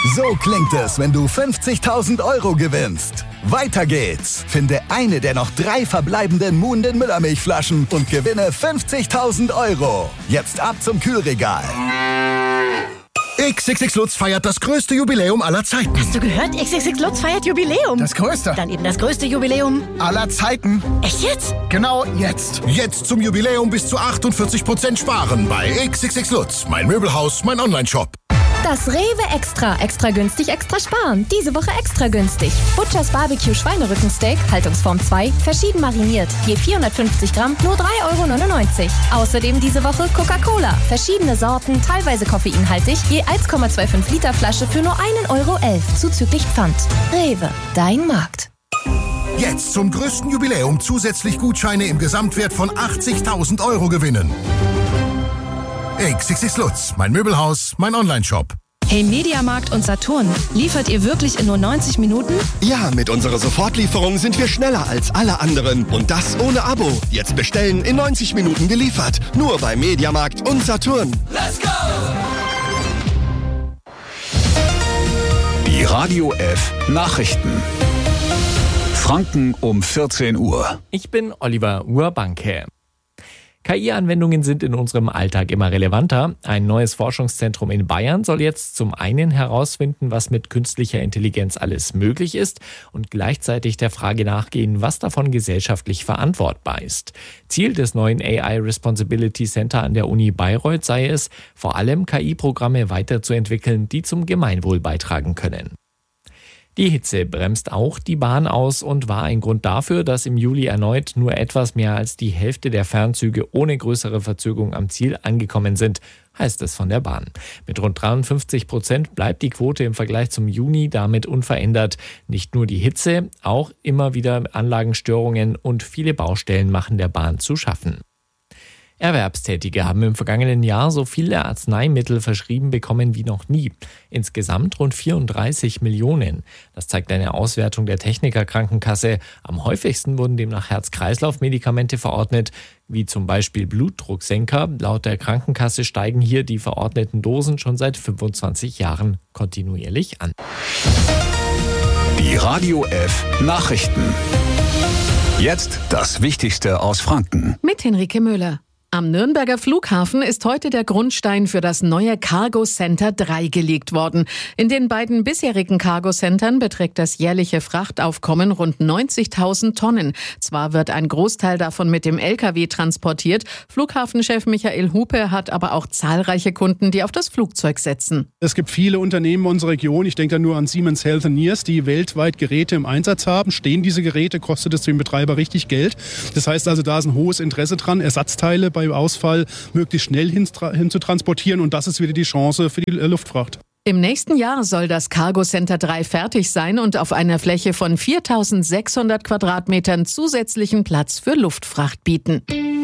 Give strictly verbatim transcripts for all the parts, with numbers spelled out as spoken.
So klingt es, wenn du fünfzigtausend Euro gewinnst. Weiter geht's. Finde eine der noch drei verbleibenden Muhnden Müllermilchflaschen und gewinne fünfzigtausend Euro. Jetzt ab zum Kühlregal. X X X Lutz feiert das größte Jubiläum aller Zeiten. Hast du gehört? X X X Lutz feiert Jubiläum. Das größte? Dann eben das größte Jubiläum aller Zeiten. Echt jetzt? Genau jetzt. Jetzt zum Jubiläum bis zu achtundvierzig Prozent sparen bei X X X Lutz. Mein Möbelhaus, mein Onlineshop. Das Rewe Extra. Extra günstig, extra sparen. Diese Woche extra günstig. Butchers Barbecue Schweinerückensteak, Haltungsform zwei, verschieden mariniert. Je vierhundertfünfzig Gramm, nur drei Euro neunundneunzig. Außerdem diese Woche Coca-Cola. Verschiedene Sorten, teilweise koffeinhaltig, je eins Komma fünfundzwanzig Liter Flasche für nur ein Euro elf, zuzüglich Pfand. Rewe, dein Markt. Jetzt zum größten Jubiläum zusätzlich Gutscheine im Gesamtwert von achtzigtausend Euro gewinnen. X X X Lutz, mein Möbelhaus, mein Onlineshop. Hey Mediamarkt und Saturn, liefert ihr wirklich in nur neunzig Minuten? Ja, mit unserer Sofortlieferung sind wir schneller als alle anderen. Und das ohne Abo. Jetzt bestellen, in neunzig Minuten geliefert. Nur bei Mediamarkt und Saturn. Let's go! Die Radio F Nachrichten. Franken um vierzehn Uhr. Ich bin Oliver Urbanke. K I-Anwendungen sind in unserem Alltag immer relevanter. Ein neues Forschungszentrum in Bayern soll jetzt zum einen herausfinden, was mit künstlicher Intelligenz alles möglich ist und gleichzeitig der Frage nachgehen, was davon gesellschaftlich verantwortbar ist. Ziel des neuen A I Responsibility Center an der Uni Bayreuth sei es, vor allem K I-Programme weiterzuentwickeln, die zum Gemeinwohl beitragen können. Die Hitze bremst auch die Bahn aus und war ein Grund dafür, dass im Juli erneut nur etwas mehr als die Hälfte der Fernzüge ohne größere Verzögerung am Ziel angekommen sind, heißt es von der Bahn. Mit rund dreiundfünfzig Prozent bleibt die Quote im Vergleich zum Juni damit unverändert. Nicht nur die Hitze, auch immer wieder Anlagenstörungen und viele Baustellen machen der Bahn zu schaffen. Erwerbstätige haben im vergangenen Jahr so viele Arzneimittel verschrieben bekommen wie noch nie. Insgesamt rund vierunddreißig Millionen. Das zeigt eine Auswertung der Techniker Krankenkasse. Am häufigsten wurden demnach Herz-Kreislauf-Medikamente verordnet, wie zum Beispiel Blutdrucksenker. Laut der Krankenkasse steigen hier die verordneten Dosen schon seit fünfundzwanzig Jahren kontinuierlich an. Die Radio F Nachrichten. Jetzt das Wichtigste aus Franken. Mit Henrike Müller. Am Nürnberger Flughafen ist heute der Grundstein für das neue Cargo Center drei gelegt worden. In den beiden bisherigen Cargo Centern beträgt das jährliche Frachtaufkommen rund neunzigtausend Tonnen. Zwar wird ein Großteil davon mit dem L K W transportiert, Flughafenchef Michael Hupe hat aber auch zahlreiche Kunden, die auf das Flugzeug setzen. Es gibt viele Unternehmen in unserer Region, ich denke da nur an Siemens Healthineers, die weltweit Geräte im Einsatz haben. Stehen diese Geräte, kostet es den Betreiber richtig Geld. Das heißt also, da ist ein hohes Interesse dran, Ersatzteile bei Ausfall möglichst schnell hin, hin zu transportieren und das ist wieder die Chance für die äh, Luftfracht. Im nächsten Jahr soll das Cargo Center drei fertig sein und auf einer Fläche von viertausendsechshundert Quadratmetern zusätzlichen Platz für Luftfracht bieten.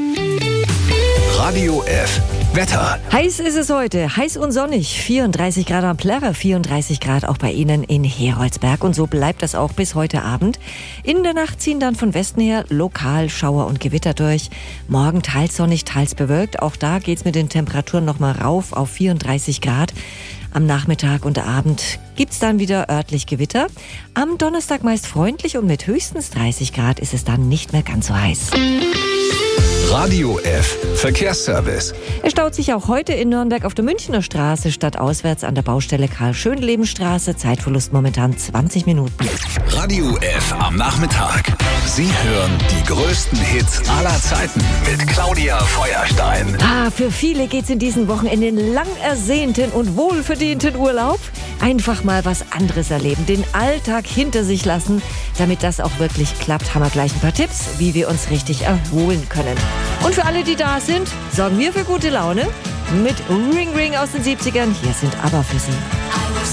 Radio F Wetter. Heiß ist es heute, heiß und sonnig. vierunddreißig Grad am Plärrer, vierunddreißig Grad auch bei Ihnen in Heroldsberg. Und so bleibt das auch bis heute Abend. In der Nacht ziehen dann von Westen her lokal Schauer und Gewitter durch. Morgen teils sonnig, teils bewölkt. Auch da geht's mit den Temperaturen nochmal rauf auf vierunddreißig Grad. Am Nachmittag und Abend gibt's dann wieder örtlich Gewitter. Am Donnerstag meist freundlich und mit höchstens dreißig Grad ist es dann nicht mehr ganz so heiß. Radio F Verkehrsservice. Es staut sich auch heute in Nürnberg auf der Münchner Straße stadtauswärts an der Baustelle Karl-Schönleben-Straße. Zeitverlust momentan zwanzig Minuten. Radio F am Nachmittag. Sie hören die größten Hits aller Zeiten mit Claudia Feuerstein. Ah, für viele geht's in diesen Wochen in den lang ersehnten und wohlverdienten Urlaub. Einfach mal was anderes erleben, den Alltag hinter sich lassen. Damit das auch wirklich klappt, haben wir gleich ein paar Tipps, wie wir uns richtig erholen können. Und für alle, die da sind, sorgen wir für gute Laune mit Ring Ring aus den siebzigern. Hier sind ABBA für Sie.